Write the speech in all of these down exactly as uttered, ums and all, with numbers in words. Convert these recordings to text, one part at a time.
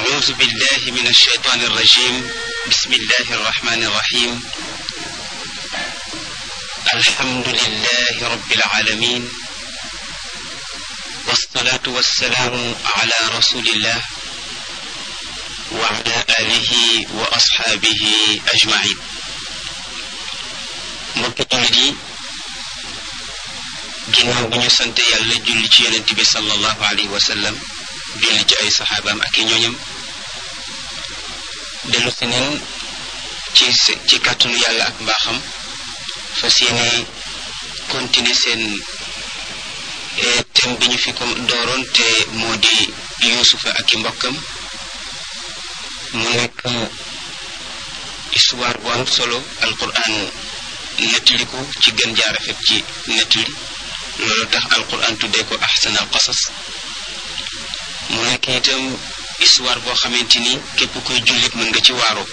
أعوذ بالله من الشيطان الرجيم بسم الله الرحمن الرحيم الحمد لله رب العالمين والصلاة والسلام على رسول الله وعلى آله وأصحابه أجمعين mbokki jullit yi ginnaaw bi ñu sante yàlla julli ci yonent bi sallallahu alayhi wa sallam julli ci ay saxaabaam ak i ñooñam dellu si neen ci ci kàttanu yàlla ak mbaaxam fas yéene continuer seen thème bi ñu fi ko dooroon te moo di Yuusufa ak i mbokkam mu nekk histoire bu am solo alquran nettali ko ci gën jaar rafet ci nettali loolu tax alquran tuddee ko ahsan al qasas mu nekk itam histoire boo xamante ni képp koy jullit mën nga ci waaroo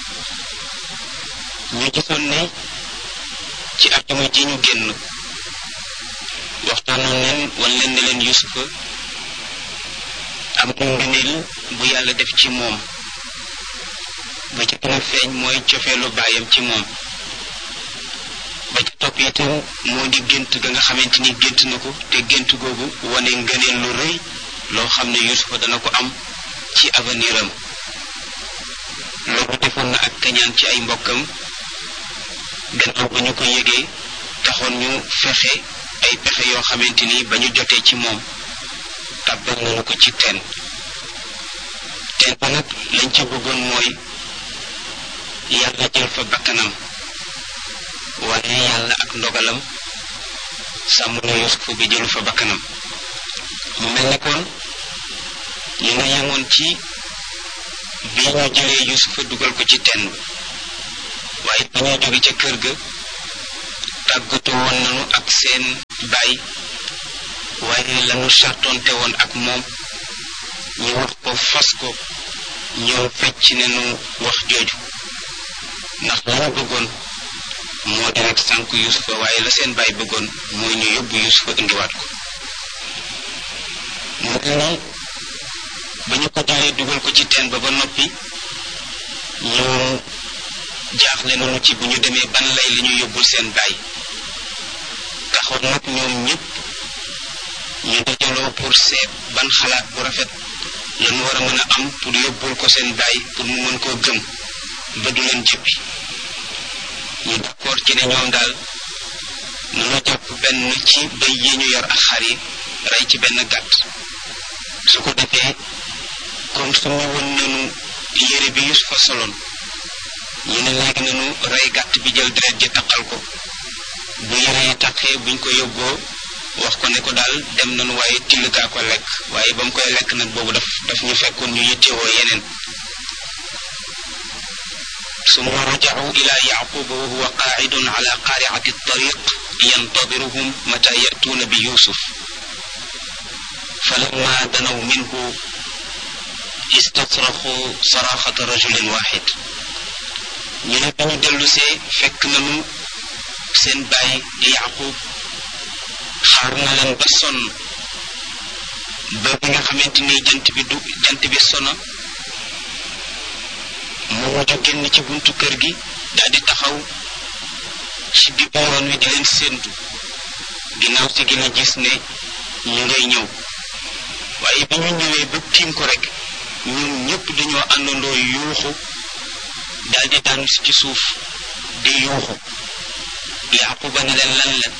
ñu gisoon ne ci àjjuma ji ñu génn waxtaanoon leen wan leen ne leen Yuusufa am na ngëneel bu yàlla def ci moom ba ci gën a feeñ mooy cofeelu baayam ci moom ba ci topp itam moo di gént ga nga xamante ni gént na ko te gént googu wane ngëneel lu rëy loo xam ne Yuusufa dana ko am ci avenir am loolu defoon na ak kañaan ci ay mbokkam gannaaw ba ñu ko yëgee taxoon ñu fexe ay pexe yoo xamante ni ba ñu jotee ci moom tàbbal nañu ko ci teen teen ba nag lañ ca bëggoon mooy yàlla jël fa bakkanam waaye yàlla ak ndogalam sàmm na Yuusufa bi jëlu fa bakkanam mu mel ne kon ñu nga yemoon ci bi ñu jëlee Yuusufa dugal ko ci teen waaye ba ñuy jóge ca kër ga tàggatu woon nañu ak seen baay waaye lañu sartonte woon ak moom ñu wax ko fas ko ñëw fecc nañu wax jooju ndax la ñu bëggoon moo di rek sànk Yuusufa waaye la seen baay bëggoon mooy ñu yóbbu Yuusufa indiwaat ko mu ne ba ñu ko jëlee dugal ko ci teen ba ba noppi ñu jaaxle nañu ci bu ñu demee ban lay li ñu yóbbul seen baay taxoon nag ñoom ñëpp ñu dajaloo pour seet ban xalaat bu rafet lañu war a mën a am pour yóbbul ko seen baay pour mu mën koo gëm ba du leen jëppi ñu d'accord ci ne ñoom daal nanu jàpp benn ci bëy yi ñu yor ak xar yi rey ci benn gàtt su ko defee comme suñu woon nanu yére bi Yuusufa soloon ñu ne léegi nanu rey gàtt bi jël deret ji taqal ko bu yére yi taqee buñ ko yóbboo wax ko ne ko daal dem nanu waaye till gaa ko lekk waaye ba mu koy lekk nag boobu daf daf ñu fekkoon ñu yittewoo yeneen summa raja'u ila yaquba wa huwa qaacidun ala qaari'ati at-tariq yantadiruhum mata ya'tuuna bi Yuusuf falamma danaw minhu istasraxu saraxata rajulin waxid ñu ne bi ñu dellusee fekk nañu seen baay di Yaqub xaar na leen ba sonn ba bi nga xamante ni jant bi du jant bi sona mu mujj génn ci buntu kër gi daal di taxaw ci diggu yoon wi di leen séentu ginnaaw si gën a gis ne ñu ngay ñëw waaye bi ñu ñëwee ba tiim ko rek ñoom ñëpp dañoo àndandoo yuuxu daal di daanu ci suuf di yuuxu Yaquba ne leen lan la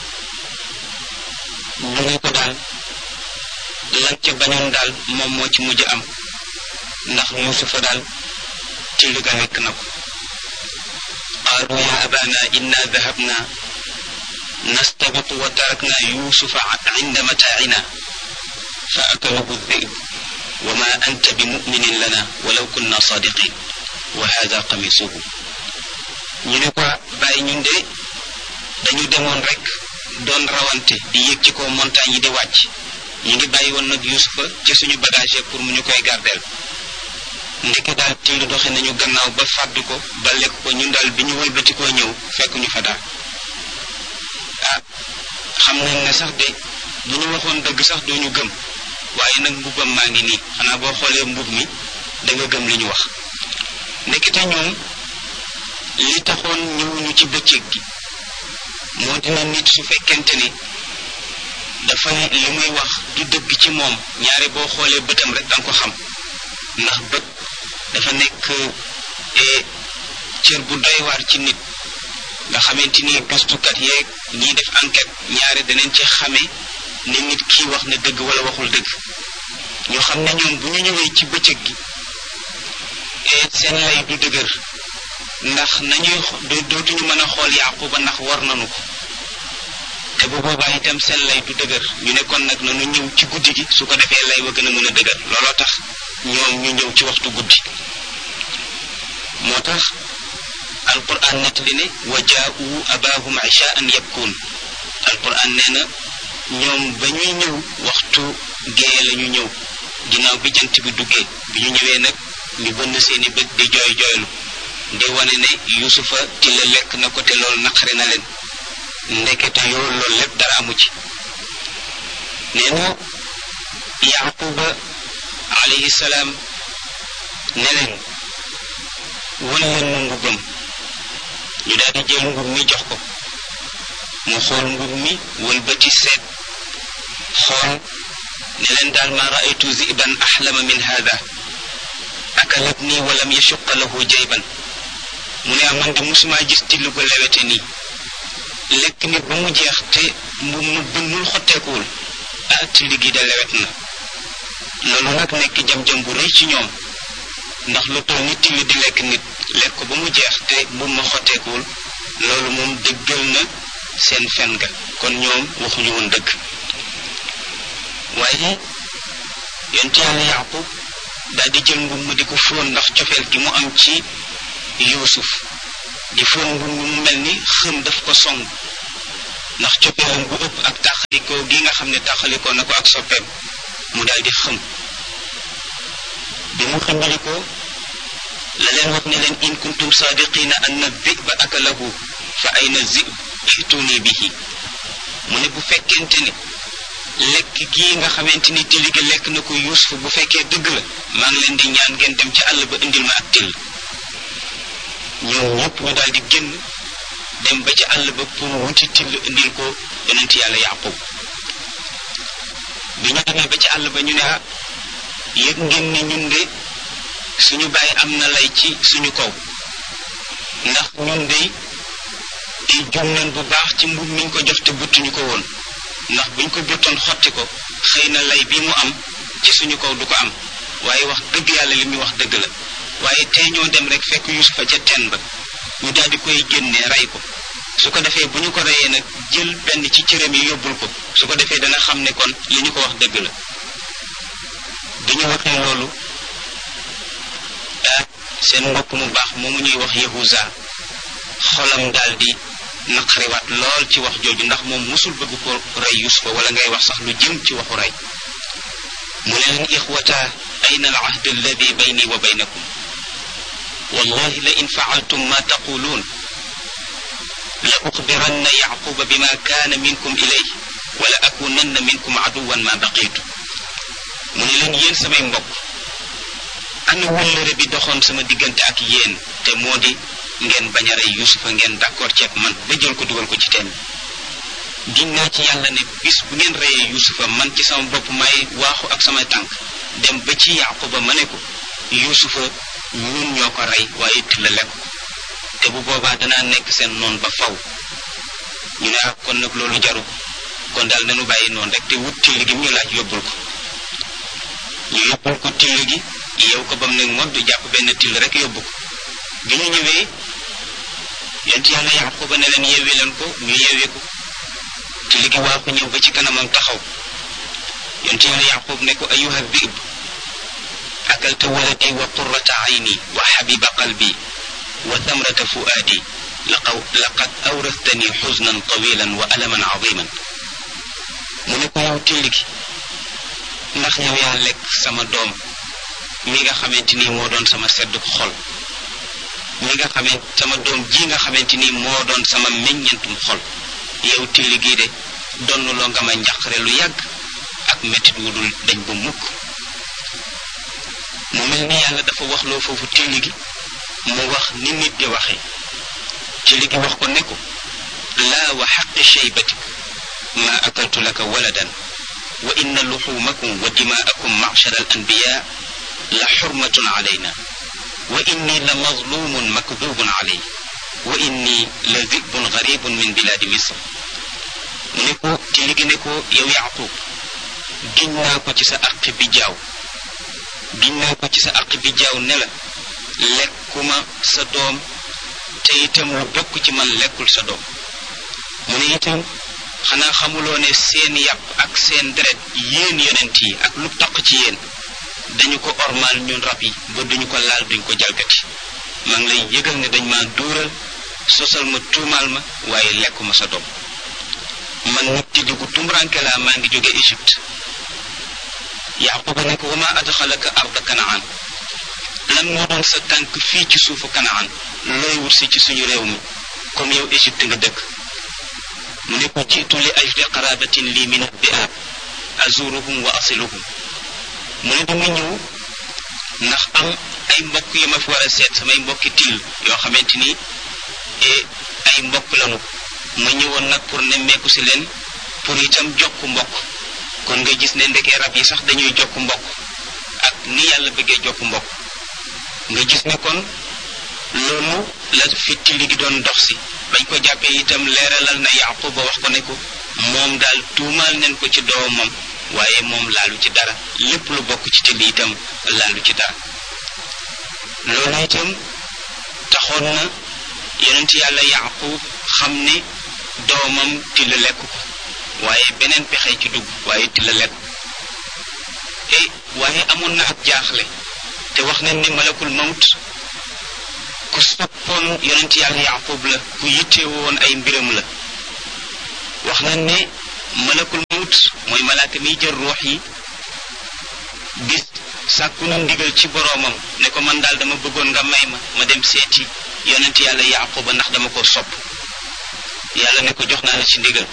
ñu ne ko daal lan ca bañoon daal moom moo ci mujj am ndax Yuusufa daal ci li ga nekk na ko qaalu ya abana inna dahabna nastabiqu wa tarakna Yuusufa inda mataa'ina fa akalahu dhi'b wa ma anta bi mu'minin lana walaw kunna sadiqin wa hada qamisuhu ñu ne ko bàyyi ñun de dañu demoon rek doon rawante di yéeg ci kaw montagne yi di wàcc ñu ngi bàyyi woon nag Yuusufa ci suñu bagage pour mu ñu koy gardeel ndeke daal till doxe nañu gannaaw ba fàdd ko ba lekk ko ñun daal bi ñu wëlbati koo ñëw fekk ñu fa daal ah xam nañ ne sax de bu ñu waxoon dëgg sax doo ñu gëm waaye nag mbubbam maa ngi nii xanaa boo xoolee mbub mi da nga gëm li ñu wax nekkite ñoom li taxoon ñëwuñu ci bëccëg gi moo dina nit su fekkente ni dafa li muy wax du dëgg ci moom ñaare boo xoolee bëtam rek danga ko xam ndax bët dafa nekk cër bu doy waar ci nit nga xamante ni gëstukat yeeg ñiy def enquête ñaare danañ ci xamee ne nit kii wax na dëgg wala waxul dëgg ñu xam ne ñoom bu ñu ñëwee ci bëccëg gi seen lay du dëgër ndax nañuy dootuñu mën a xool Yaquba ndax war nañu ko te bu boobaa itam seen lay du dëgër ñu ne kon nag nanu ñëw ci guddi gi su ko defee lay wa gën a mën a dëgër looloo tax ñoom ñu ñëw ci waxtu guddi moo tax alquran nettali ne wa jaa'u abaahum ishaan yabkuun alquran nee na ñoom ba ñuy ñëw waxtu gée la ñu ñëw ginnaaw bi jant bi duggee bi ñu ñëwee nag ñu bënn seeni bët di jooy jooylu di wane ne yusufa ci la lekk na ko te loolu naqari na leen ndekete yoo loolu lépp dara amu ci nee na yaquba alayhi salaam ne leen wan leen ma ngubbam ñu daal di jël ngub mi jox ko mu xool ngub mi wëlbati seet xool ne leen daal ma raaytu ziban ahlama min hada akalatni walam yashuqa lahu jayban mu ne man de musuma gis till gu lewete nii lekk nit ba mu jeex te mu mu bënnul xotteekuwul ah till gi de lewet na loolu nag nekk jam-jam bu rëy ci ñoom ndax lu toll nit till di lekk nit lekk ko ba mu jeex te bu ma xotteekuwul loolu moom dëggal na seen fen ga kon ñoom waxuñu woon dëgg waaye yonent Yàlla Yaqub daal di jël ngum mu di ko fóon ndax cofeel gi mu am ci Yuusuf di fóon ngum mu mel ni xëm daf ko song ndax cofeelam bu ëpp ak taxalikoo gi nga xam ne taxalikoo na ko ak soppeem mu daal di xëm bi mu xëmbalikoo la leen wax ne leen in kuntum saadiqina anna dhi'ba akalahu fa ayna zib ituni bihi mu ne bu fekkente ne lekk gii nga xamante ni till gi lekk na ko Yuusuf bu fekkee dëgg la maa ngi leen di ñaan ngeen dem ci àll ba indil ma ak till ñoom ñëpp ñu daal di génn dem ba ci àll ba pour wuti till indil ko yonent Yàlla Yaqub bi ñu demee ba ci àll ba ñu ne ah yëg ngeen ne ñun de suñu bàyyi am na lay ci suñu kaw ndax ñun de di jum nañ bu baax ci mbub miñ ko jox te buttuñu ko woon ndax buñ ko buttoon xotti ko xëy na lay bi mu am ci suñu kaw du ko am waaye wax dëgg yàlla li muy wax dëgg la waaye tey ñoo dem rek fekk Yuusufa ca teen ba ñu daal di koy génne rey ko su ko defee bu ñu ko reyee nag jël benn ci cëram yi yóbbul ko su ko defee dana xam ne kon li ñu ko wax dëgg la bi ñu waxee loolu ah seen mbokk mu baax moomu ñuy wax Yahuza xolam daal di naqariwaat lool ci wax jooju ndax moom musul bëgg ko rey Yuusufa wala ngay wax sax lu jëm ci waxu rey mu ne leen ixwata ayna al ahd alladi bayni wa baynakum wallahi la in faaltum ma taquluun la uxbiranna yaquba bima kaana minkum ilayhi wala akunanna minkum aduwan ma baqitu mu ne leen yéen samay mbokk ana wëllëre bi doxoon sama diggante ak yéen te moo di ngeen bañ a rey Yuusufa ngeen d'accord ceeb man ba jël ko dugal ko ci teen gin naa ci yàlla ne bis bu ngeen reyee Yuusufa man ci sama bopp may waaxu ak samay tànk dem ba ci Yaquba ma ne ko Yuusufa ñun ñoo ko rey waaye till la lekk ko te bu boobaa danaa nekk seen noon ba faw ñu ne ak kon nag loolu jaru ko kon daal nañu bàyyi noonu rek te wut till gi ñu laaj yóbbul ko ñu yóbbul ko till gi yow ko bam ne moom du jàpp benn till rek yóbbu ko bi ñu ñëwee yonent Yàlla Yaquba ne leen yeewi leen ko ñu yeewi ko till gi waa ko ñëw ba ci kanamam taxaw yonent Yàlla Yaqub ne ko ayuha dhib akalta waladi wa qurrata ayni wa habiba qalbi wa thamrata fuadi laqad awrastani xusnan tawilan wa alaman aziman mu ne ko yow till gi ndax yow yaa lekk sama doom mi nga xamante ni moo doon sama sedd xol mi nga xamante sama doom ji nga xamante ni moo doon sama meññentum xol yow till gi de donnuloo nga ma njàqare lu yàgg ak mettit wu dul dañ ba mukk mu mel ni yàlla dafa wax loo foofu tilli gi mu wax ni nit di waxee tilli gi wax ko ne ko laa wa xaqi shaybatik ma akaltu laka waladan wa inna luxumakum wa dimaakum machara al anbiya la xurmatun alayna wa inni la mazlumun makdubun alay wa inni la zibun garibun min biladi misr mu ne ko tilli gi ne ko yow Yaqub giñ naa ko ci sa aq bi jaaw giñ naa ko ci sa aq bi jaaw ne la lekkuma sa doom te itam lu bokk ci man lekkul sa doom mu ne itam xanaa xamuloo ne seen yàpp ak seen deret yéen yonent yi ak lu taq ci yéen dañu ko ormaal ñun rab yi ba duñu ko laal duñ ko jalgati maa ngi lay yëgal ne dañ maa duural sosal ma tuumaal ma waaye lekkuma sa doom man nit di gu tumranke laa maa ngi jóge Égypte Yaquba ne ko wa ma adxalaka arda Kanaan lan moo doon sa tànk fii ci suufu Kanaan looy wut si ci suñu réew mi comme yow Égypte nga dëkk mu ne ko jiitu li ajli qarabatin lii min ad-di'ab azuruhum wa asiluhum mu ne dama ñëw ndax am ay mbokk yu ma fi war a seet samay mbokki till yoo xamante ni ay mbokk lanu ma ñëwoon nag pour nemmeeku si leen pour itam jokk mbokk kon nga gis ne ndekee rab yi sax dañuy jokk mbokk ak ni yàlla bëggee jokk mbokk nga gis ne kon loolu la fi tilli gi doon dox si bañ ko jàppee itam leeralal na Yaqub ba wax ko ne ko moom daal tuumaal nañ ko ci doomam waaye moom laalu ci dara lépp lu bokk ci tilli itam laalu ci dara loolu itam taxoon na yonent yàlla Yaqub xam ne doomam till lekk ko waaye beneen pexe ci dugg waaye till lekk e waaye amoon na ak jaaxle te wax nañ ne malakul mawt ku soppoon yonent yàlla Yaqub la ku yittewoo woon ay mbiram la wax nañ ne malakul mawt mooy malaaka miy jël ruux yi bis sàkku na ndigal ci boroomam ne ko man daal dama bëggoon nga may ma ma dem seeti yonent yàlla Yaquba ndax dama ko sopp yàlla ne ko jox naa la ci ndigal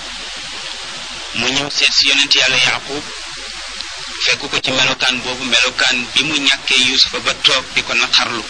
mu ñëw seet si yonent yàlla Yaqub fekk ko ci melokaan boobu melokaan bi mu ñàkkee Yuusufa ba toog di ko naqarlu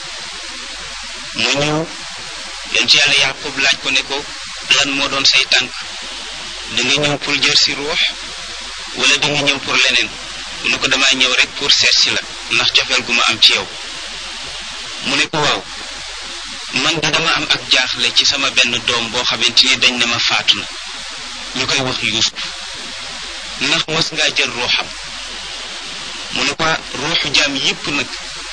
mu ñëw yonent yàlla Yaqub laaj ko ne ko lan moo doon say tànk da nga ñëw pour jël si ruux wala da nga ñëw pour leneen mu ne ko damaa ñëw rek pour seet si la ndax cofeel gu ma am ci yow mu ne ko waaw man da dama am ak jaaxle ci sama benn doom boo xamante ni dañ ne ma faatu na ñu koy wax Yuusuf ndax mos ngaa jël ruuxam mu ne ko ruuxu jaam yépp nag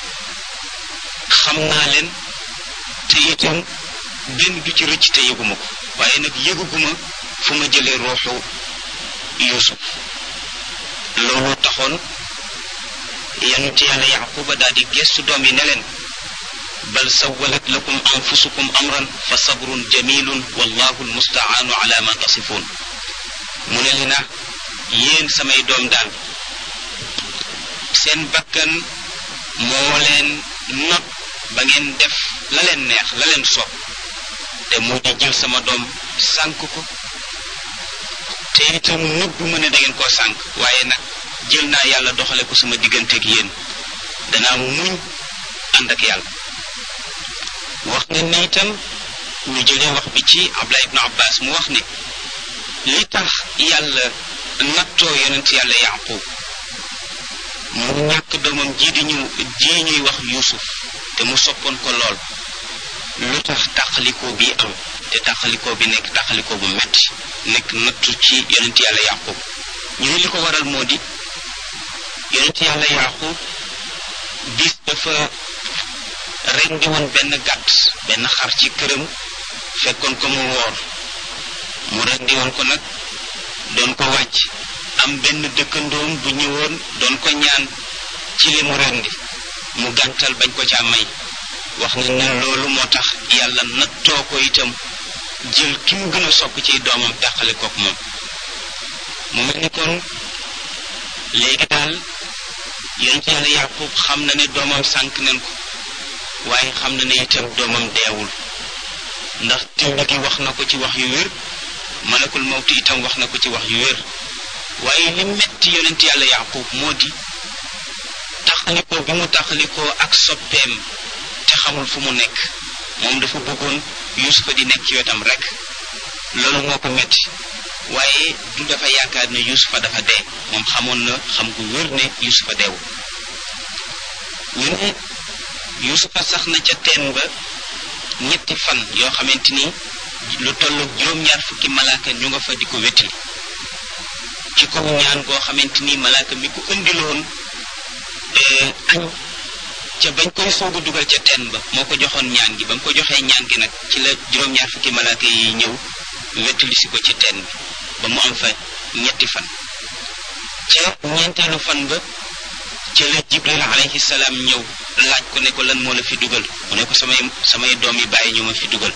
xam naa leen te itam benn du ci rëcc te yëguma ko waaye nag yëguguma fu ma jëlee ruuxu Yuusuf loolu taxoon yonent yàlla Yaquba daal di gestu doom yi ne leen bal sawwalat lakum anfusukum amran fa sabrun jamilun wallahu almustaanu ala ma tasifun mu ne leen yéen samay doom daal seen bakkan moo leen not ba ngeen def la leen neex la leen soob te moo di jël sama doom sànk ko te itam nëbbu ma ne da ngeen koo sànk waaye nag jël naa yàlla doxale ko sama digganteeg yéen danaa muñ ànd ak yàlla wax ne ne itam ñu jëlee wax bi ci Abdullah ibn Abbas mu wax ne li tax yàlla nattoo yonent yàlla Yaqub mu ñàkk doomam ji di ñu ji ñuy wax Yuusuf te mu soppoon ko lool lu tax tàqalikoo bi am te tàqalikoo bi nekk tàqalikoo bu metti nekk nattu ci yonent yàlla Yaqub ñu ne li ko waral moo di yonent yàlla Yaqub bis dafa rendi woon benn gàtt benn xar ci këram fekkoon ko mu woor mu rendi woon ko nag doon ko wàcc am benn dëkkandoom bu ñëwoon doon ko ñaan ci li mu rendi mu gàntal bañ ko caa may wax na ne loolu moo tax yàlla nattoo ko itam jël ki mu gën a sopp ci doomam dàqale kook moom mu mel ni kon léegi daal yonent yàlla Yaqub xam na ne doomam sànk nañ ko waaye xam na ne itam doomam deewul ndax tilli gi wax na ko ci wax yu wér malakul mawti itam wax na ko ci wax yu wér waaye li metti yonent yàlla Yaqub moo di tax taxalikoo bi mu taxalikoo ak soppeem te xamul fu mu nekk moom dafa bëggoon Yuusufa di nekk ci wetam rek loolu moo ko metti waaye du dafa yaakaar ne Yuusufa dafa dee moom xamoon na xam gu wér ne Yuusufa deewu ñu ne Yuusufa sax na ca teen ba ñetti fan yoo xamante ni lu tollu juróom-ñaar fukki malaaka ñu nga fa di ko wetti ci kaw ñaan goo xamante ni malaaka mi ko indiloon añ ca bañ koy soog a dugal ca teen ba moo ko joxoon ñaan gi ba mu ko joxee ñaan gi nag ci la juróom-ñaar fukki malaaka yi ñëw wettali si ko ci teen bi ba mu am fa ñetti fan ca ñeenteelu fan ba ca la Jibril alayhi salaam ñëw laaj ko ne ko lan moo la fi dugal mu ne ko samay samay doom yi bàyyi ñu ma fi dugal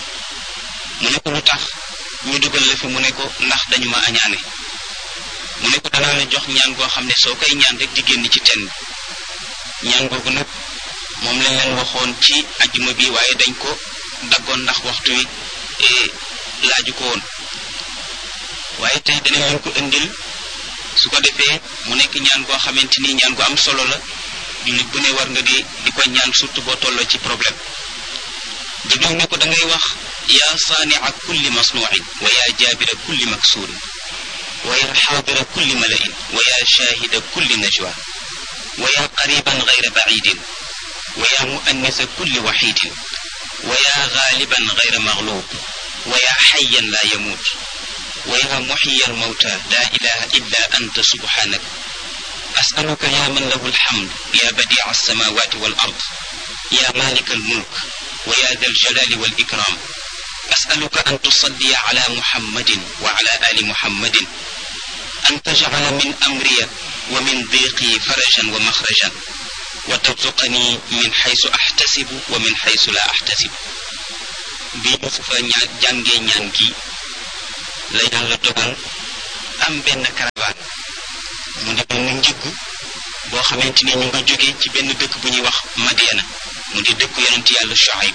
mu ne ko lu tax ñu dugal la fi mu ne ko ndax dañu ma añaane mu ne ko danaa la jox ñaan goo xam ne soo koy ñaan rek di génn ci teen bi ñaan googu nag moom lañ leen waxoon ci ajjuma bi waaye dañ ko daggoon ndax waxtu wi laaju ko woon waaye tey danañ leen ko indil su ko defee mu nekk ñaan goo xamante ni ñaan gu am solo la jullit bu ne war nga di di ko ñaan surtout boo tolloo ci problème Jibril ne ko da ngay wax yaa saania kulli masnuin wa yaa jaabira kulli maksuurin wa yaa xaadira kulli malain wa yaa shaahida kulli najwa wa yaa qariban gayra bacidin wa yaa muannisa kulli waxidin wa yaa gaaliban gayra maglub wa yaa xayan laa yamuut wa yaa muxiya almawta laa ilaha illa anta subhanak asaluka ya man lahu alhamd ya badia alsamawati wal ard ya malika almulk wa ya dha aljalali wal ikram asaluka an tusalliya ala muhammadin wa ala ali muhammadin an tajcala min amriya wa min diqi farajan wa maxrajan wa tarzuqani min xaysu axtasibu wa min xaysu la axtasibu bi Yuusufa ñaa jàngee ñaan gi la yàlla dogal am benn caravane mu di benn njëgg boo xamante ni ñu nga jóge ci benn dëkk bu ñuy wax Madiana mu di dëkk yonent yàlla Shuayb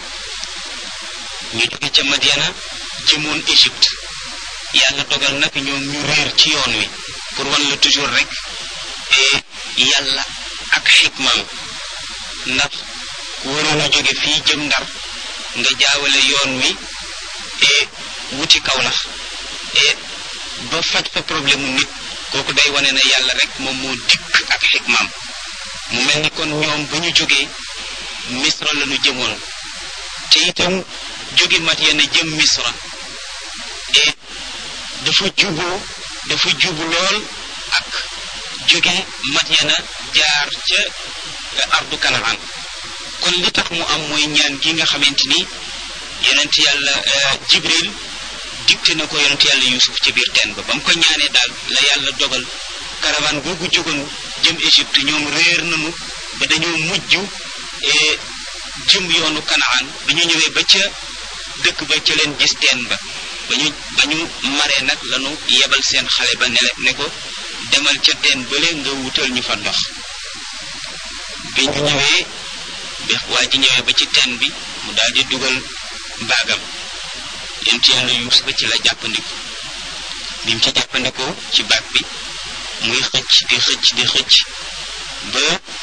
ñu jóge ca Madiana jëmoon Égypte yàlla dogal nag ñoom ñu réer ci yoon wi pour wan la toujours rek yàlla ak xikmaam ndax ku waroon a jóge fii jëm Ndar nga jaawale yoon wi wuti Kawlax ba faj fa problème mu nit kooku day wane na yàlla rek moom moo dikk ak xikmaam mu mel ni kon ñoom bu ñu jógee Misra la ñu jëmoon te itam jóge Madiana jëm Misra et dafa jubu dafa jubu lool ak jóge Madiana jaar ca ardu Kanaan kon li tax mu am mooy ñaan gi nga xamante ni yonent yàlla Jibril dikte na ko yonent yàlla Yuusuf ci biir teen ba ba mu ko ñaanee daal la yàlla dogal caravane googu jógoon jëm Égypte ñoom réer nañu ba dañoo mujj jëm yoonu Kanaan bi ñu ñëwee ba ca dëkk ba ca leen gis teen ba ba ñu ba ñu maree nag lañu yebal seen xale ba ne ne ko demal ca teen bële nga wutal ñu fa ndox bi ñu ñëwee bi waa ji ñëwee ba ci teen bi mu daal di dugal baagam yonent yàlla Yuusufa ci la jàppandiku bi mu ci jàppandikoo ci baag bi muy xëcc di xëcc di xëcc ba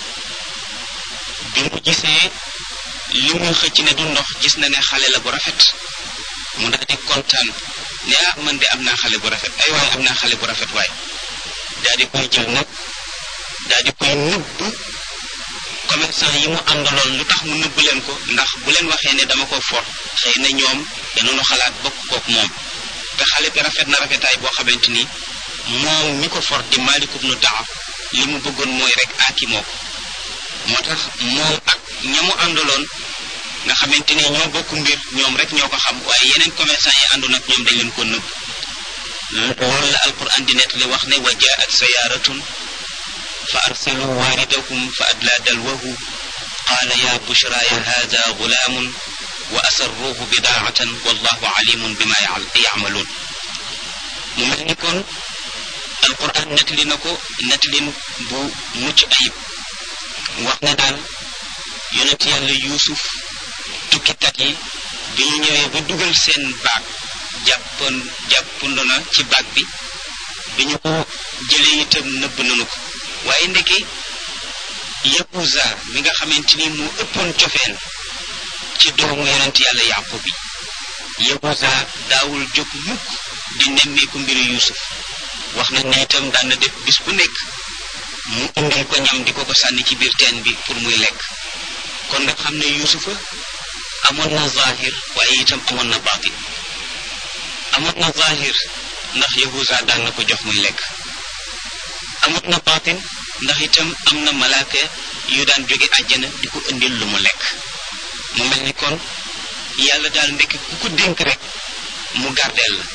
bi mu gisee li muy xëcc ne du ndox gis na ne xale la bu rafet mu daal di kontaan ne ah man de am naa xale bu rafet ay waaye am naa xale bu rafet waaye daal di koy jël nag daal di koy nëbb commerçant yi mu àndaloon lu tax mu nëbb leen ko ndax bu leen waxee ne dama ko for xëy na ñoom danoonu xalaat bokk kook moom te xale bi rafet na rafetaay boo xamante ni moom mi ko for di Maalik ibnu Daaf li mu bëggoon mooy rek aaki moo ko moo tax moom ak ña mu àndaloon nga xamante ni ñoo bokk mbir ñoom rek ñoo ko xam waaye yeneen commerçant yi àndoon ak ñoom dañ leen ko nëbb loolu la alquran di net li wax ne wa jaat sayaaratun fa arsalu waaridahum fa adla dalwahu qaala ya bushraya hada gulaamun wa asarruhu bidaatan wallahu alimun bima yacmaluun mu mel ni kon alquran nettali na ko nettalin bu mucc ayib wax ne daal yonent yàlla Yuusuf tukkikat yi bi ñu ñëwee ba dugal seen baag jàppoon jàppando na ci baag bi bi ñu ko jëlee itam nëbb nanu ko waaye ndeke Yahuza mi nga xamante ni mu ëppoon cofeel ci doomu yonent yàlla Yaqub bi Yahuza daawul jóg mukk di nemmeeku mbiru Yuusuf wax nañ ne itam daan na def bis bu nekk mu indil ko ñam di ko ko sànni ci biir teen bi pour muy lekk kon nga xam ne Yuusufa amoon na zahir waaye itam amoon na baatin amoon na zahir ndax Yahuza daan na ko jox muy lekk amoon na baatin ndax itam am na malaaka yu daan jóge àjjana di ko indil lu mu lekk mu mel ni kon yàlla daal ndekk ku ko dénk rek mu gardeel la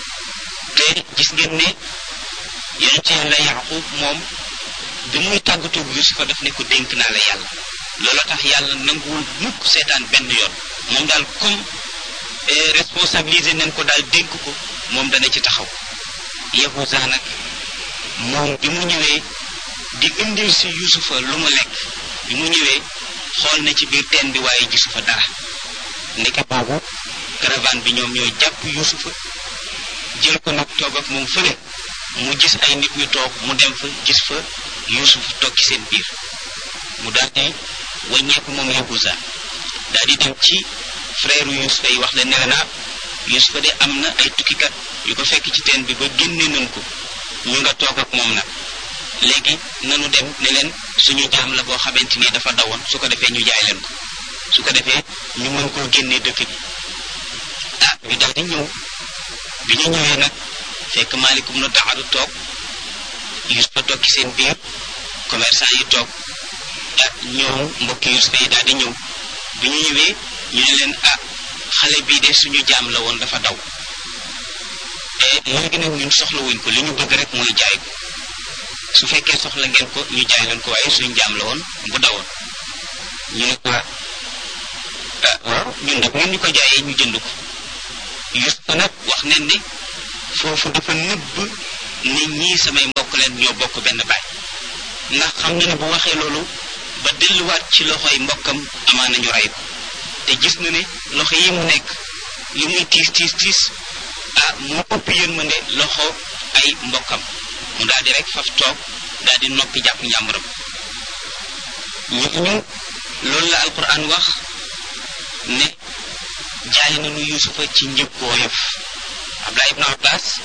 te gis ngeen ne yonent yàlla Yaqub moom bi muy tàggatoo Yuusufa daf ne ko dénk naa la yàlla loola tax yàlla nanguwul mukk seetaan benn yoon moom daal comme responsabilisé nañ ko daal dénk ko moom dana ci taxaw Yahuza nag moom bi mu ñëwee di indil si Yuusufa lu mu lekk bi mu ñëwee xool na ci biir teen bi waaye gisu fa dara ndeke boobu caravane bi ñoom ñoo jàpp Yuusufa jël ko nag toog ak moom fële mu gis ay nit ñu toog mu dem fa gis fa Yuusuf toog ci seen biir mu daal di wàññeeku moom Yahuza daal di dem ci frère Yuusufa yi wax leen ne naa Yuusufa de am na ay tukkikat yu ko fekk ci teen bi ba génne nañ ko ñu nga toog ak moom nag léegi nanu dem ne leen suñu jaam la boo xamante ni dafa dawoon su ko defee ñu jaay leen ko su ko defee ñu mën koo génnee dëkk bi ah ñu daal di ñëw bi ñu ñëwee nag fekk maalikum na taxadu toog Yuusufa toog ci seen biir commerçant yi toog ah ñoom mbokki Yuusufa yi daal di ñëw bi ñu ñëwee ñu ne leen ah xale bii de suñu jaam la woon dafa daw te léegi nag ñun soxla wuñ ko li ñu bëgg rek mooy jaay ko su fekkee soxla ngeen ko ñu jaay leen ko waaye suñu jaam la woon bu dawoon ñu ne ko ah waaw ñun nag ngeen ñu ko jaayee ñu jënd ko Yuusufa nag wax nañ ne foofu dafa nëbb nit ñi samay mbokk leen ñoo bokk benn baay ndax xam na ne bu waxee loolu ba delluwaat ci loxoy mbokkam amaana ñu rey ko te gis na ne loxo yi mu nekk li muy tiis tiis tiis ah mu ëpp yërmande loxo ay mbokkam mu daal di rek faf toog daal di noppi jàpp njàmburam ñu loolu la alquran wax ne jaay nañu Yuusufa ci njëg bu woyof Abdullah ibn Abbas